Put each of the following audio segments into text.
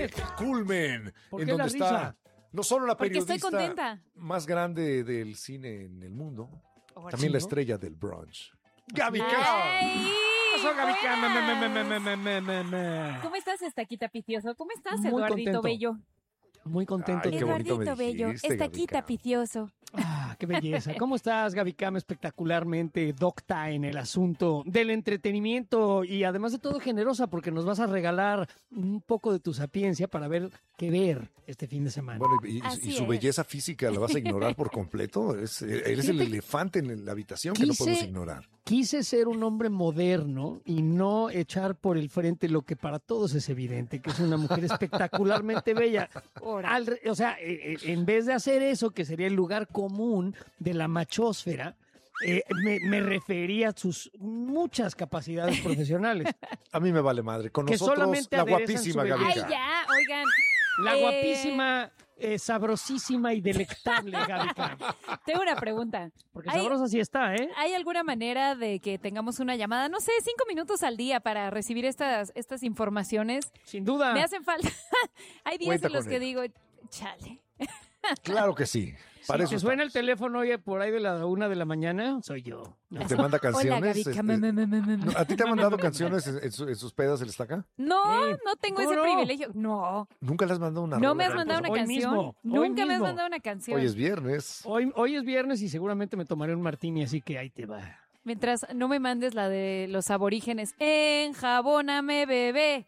Culmen, ¿Por en qué donde la está risa? no solo la Porque estoy periodista contenta. más grande del cine en el mundo, Ahora también la sí, ¿no? estrella del brunch. Gaby Cam. ¡Ay! ¿Qué pasó, Gaby Cam? ¿Cómo estás, Estaquita Picioso? ¿Cómo estás, Muy Eduardito contento. Bello? Muy contento. Ay, qué bonito me Eduardito Bello, dijiste, Estaquita Gaby Cam. Picioso. Ah, qué belleza. ¿Cómo estás, Gaby Cam? Espectacularmente docta en el asunto del entretenimiento y además de todo generosa porque nos vas a regalar un poco de tu sapiencia para ver qué ver este fin de semana. Bueno, y Así su es. belleza física la vas a ignorar por completo. Eres el Fíjate- elefante en la habitación que no Quise- podemos ignorar. Quise ser un hombre moderno y no echar por el frente lo que para todos es evidente, que es una mujer espectacularmente bella. O sea, en vez de hacer eso, que sería el lugar común de la machósfera, me refería a sus muchas capacidades profesionales. A mí me vale madre. Con Que nosotros, solamente la aderezan guapísima su Gaby Ay, belleza. Cam. ya, oigan. La Eh, guapísima, sabrosísima y delectable Gaby Cam. Tengo una pregunta. Porque ¿Hay- sabrosa sí está, ¿eh? ¿Hay alguna manera de que tengamos una llamada, no sé, 5 minutos al día para recibir estas informaciones? Sin duda. Me hacen falta. Hay días Cuenta en los con que él. digo, chale. Claro que sí. Para Si eso te suena el estamos. teléfono hoy por ahí de la 1 de la mañana, soy yo. No. Te manda Hola, canciones. Gaby. No, ¿a ti te ha mandado canciones en sus pedas el estaca? No, ¿Qué? no tengo ¿Cómo ese no? privilegio. No, ¿Nunca le has mandado una no rola? me has Pues, mandado una hoy canción. mismo, hoy Nunca me has mismo. mandado una canción. Hoy es viernes. Hoy es viernes y seguramente me tomaré un martini, así que ahí te va. Mientras no me mandes la de los aborígenes. Enjabóname, bebé.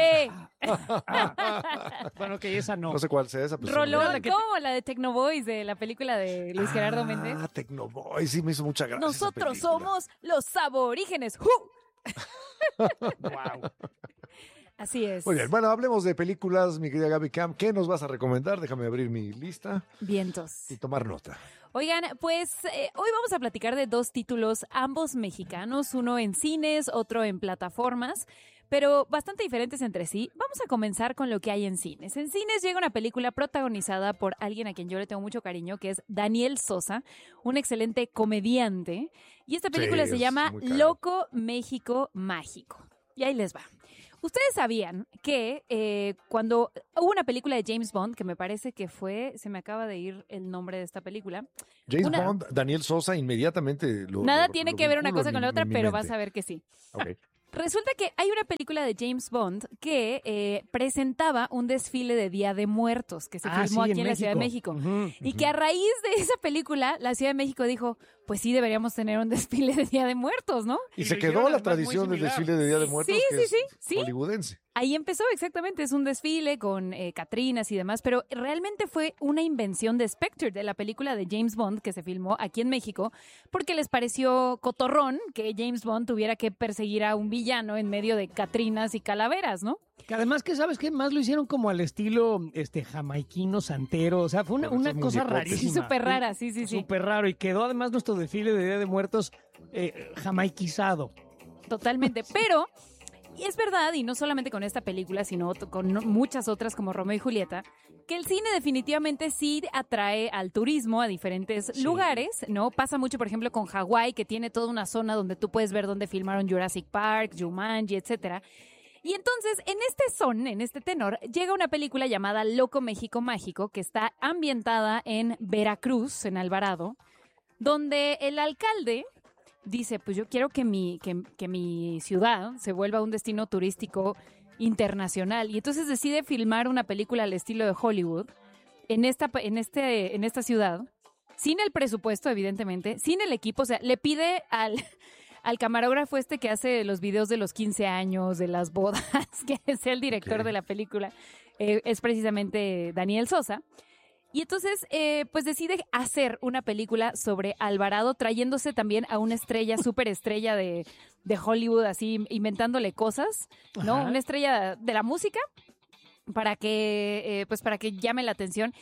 Bueno, que esa no. No sé cuál sea esa. Pues, Rolón, la que como la de Tecnoboys de la película de Luis Gerardo Méndez. Ah, Tecnoboy. Sí, me hizo mucha gracia. esa Nosotros película. somos los aborígenes. ¡Ju! Wow. Así es. Muy bien, bueno, hablemos de películas, mi querida Gaby Cam. ¿Qué nos vas a recomendar? Déjame abrir mi lista Vientos. y tomar nota. Oigan, pues hoy vamos a platicar de 2 títulos, ambos mexicanos, uno en cines, otro en plataformas, pero bastante diferentes entre sí. Vamos a comenzar con lo que hay en cines. En cines llega una película protagonizada por alguien a quien yo le tengo mucho cariño, que es Daniel Sosa, un excelente comediante. Y esta película Sí, se es llama muy caro. Loco México Mágico. Y ahí les va. Ustedes sabían que cuando hubo una película de James Bond, que me parece que fue, se me acaba de ir el nombre de esta película. James Una- Bond, Daniel Sosa, inmediatamente lo. Nada lo- tiene lo que ver una vinculo cosa en con mi- la otra, en mi pero mente. vas a ver que sí. Ok. Resulta que hay una película de James Bond que presentaba un desfile de Día de Muertos que se filmó sí, aquí en la Ciudad de México. Ujú. Y que a raíz de esa película, la Ciudad de México dijo, pues sí, deberíamos tener un desfile de Día de Muertos, ¿no? Y Y se lo quedó hicieron la además muy tradición del similar. desfile de Día de Muertos, Sí, que sí, es sí, sí. hollywoodense. Ahí empezó exactamente, es un desfile con Catrinas y demás, pero realmente fue una invención de Spectre, de la película de James Bond que se filmó aquí en México, porque les pareció cotorrón que James Bond tuviera que perseguir a un villano en medio de Catrinas y calaveras, ¿no? Que además que sabes que más lo hicieron como al estilo jamaiquino, santero, o sea, fue Pero una esos cosa muñecotes. rarísima. Sí, súper rara, sí. Súper raro y quedó además nuestro desfile de Día de Muertos jamaiquizado. Totalmente, pero y es verdad, y no solamente con esta película, sino con muchas otras como Romeo y Julieta, que el cine definitivamente sí atrae al turismo a diferentes lugares, ¿no? Pasa mucho, por ejemplo, con Hawái, que tiene toda una zona donde tú puedes ver dónde filmaron Jurassic Park, Jumanji, etcétera. Y entonces, en este tenor, llega una película llamada Loco México Mágico, que está ambientada en Veracruz, en Alvarado, donde el alcalde dice, pues yo quiero que mi ciudad se vuelva un destino turístico internacional. Y entonces decide filmar una película al estilo de Hollywood en esta ciudad, sin el presupuesto, evidentemente, sin el equipo. O sea, le pide al camarógrafo que hace los videos de los 15 años, de las bodas, que sea el director Ok. de la película, es precisamente Daniel Sosa. Y entonces, pues decide hacer una película sobre Alvarado, trayéndose también a una estrella, superestrella de Hollywood, así inventándole cosas, ¿no? Ajá. Una estrella de la música para que llame la atención.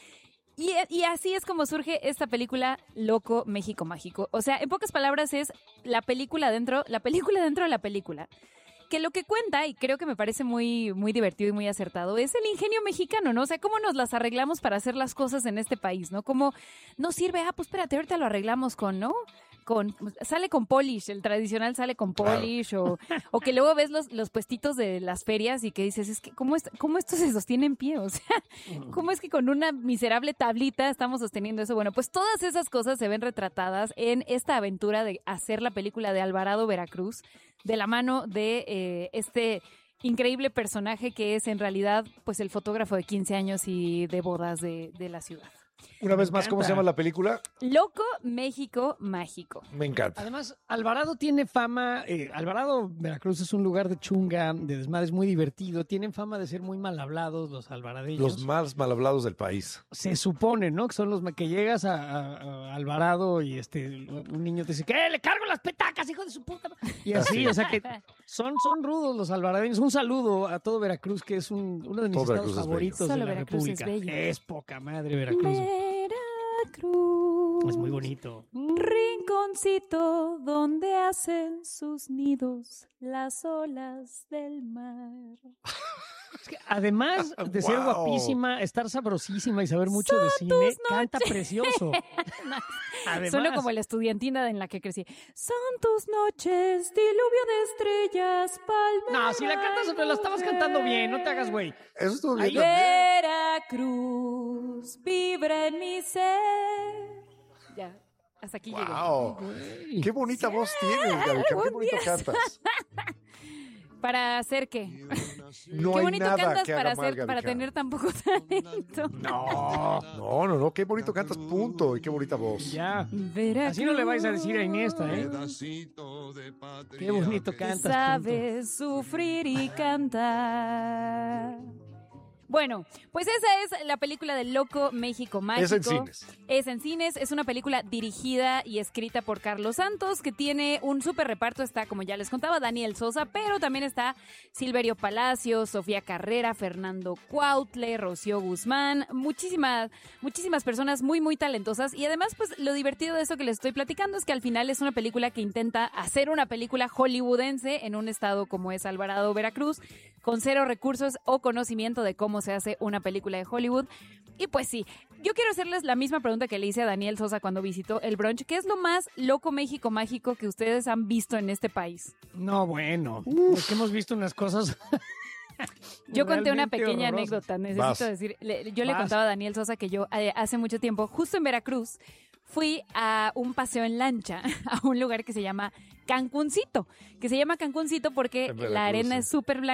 Y así es como surge esta película Loco México Mágico. O sea, en pocas palabras es la película dentro de la película. Que lo que cuenta, y creo que me parece muy, muy divertido y muy acertado, es el ingenio mexicano, ¿no? O sea, cómo nos las arreglamos para hacer las cosas en este país, ¿no? Cómo no sirve, pues espérate, ahorita lo arreglamos con, ¿no? sale con polish, el tradicional sale con polish, o que luego ves los puestitos de las ferias y que dices, es que ¿cómo esto se sostiene en pie? O sea, ¿cómo es que con una miserable tablita estamos sosteniendo eso? Bueno, pues todas esas cosas se ven retratadas en esta aventura de hacer la película de Alvarado Veracruz, de la mano de este increíble personaje que es en realidad pues el fotógrafo de 15 años y de bodas de la ciudad. Una vez más, ¿cómo se llama la película? Loco, México, Mágico. Me encanta. Además, Alvarado tiene fama, Alvarado, Veracruz es un lugar de chunga, de desmadres muy divertido, tienen fama de ser muy mal hablados los alvaradeños. Los más mal hablados del país. Se supone, ¿no? Que son los que llegas a Alvarado y un niño te dice, ¿qué? Le cargo las petacas, hijo de su puta. Y así, o sea que son rudos los alvaradeños. Un saludo a todo Veracruz, que es uno de mis Todo estados Veracruz es favoritos bello. de Solo la Veracruz República. es bello. Es poca madre Veracruz. Veracruz. Es muy bonito. Un rinconcito donde hacen sus nidos las olas del mar. Es que además de ser Wow. guapísima, estar sabrosísima y saber mucho de cine, canta precioso. Además, Suena como la estudiantina en la que crecí. Son tus noches, diluvio de estrellas, palmeras. No, si la cantas, pero la estabas cantando bien, no te hagas güey. Eso estuvo bien también. Veracruz, vibra en mi ser. Ya, hasta aquí llego. Wow. Qué bonita voz tienes, Gaby. Qué bonito cantas. ¿Para hacer qué? No Qué hay bonito nada cantas que para haga mal, Gaby para Cam. tener tan poco talento. No. Qué bonito cantas, punto. Y qué bonita voz. Ya. Veracruz, Así no le vais a decir a Iniesta, ¿eh? Qué bonito cantas. punto. sabes sufrir y cantar. Bueno, pues esa es la película de Loco, México Mágico. Es en cines. Es en cines, es una película dirigida y escrita por Carlos Santos, que tiene un súper reparto. Está, como ya les contaba, Daniel Sosa, pero también está Silverio Palacios, Sofía Carrera, Fernando Cuautle, Rocío Guzmán, muchísimas personas muy, muy talentosas. Y además, pues lo divertido de eso que les estoy platicando es que al final es una película que intenta hacer una película hollywoodense en un estado como es Alvarado, Veracruz, con cero recursos o conocimiento de cómo se hace una película de Hollywood. Y pues sí, yo quiero hacerles la misma pregunta que le hice a Daniel Sosa cuando visitó el brunch. ¿Qué es lo más loco, México mágico que ustedes han visto en este país? No, bueno. Es que hemos visto unas cosas. Yo conté una realmente pequeña horrorosas. anécdota, necesito Vas. decir. Yo le Vas. contaba a Daniel Sosa que yo hace mucho tiempo, justo en Veracruz, fui a un paseo en lancha a un lugar que se llama Cancuncito, porque En Veracruz, la arena sí. es súper blanca.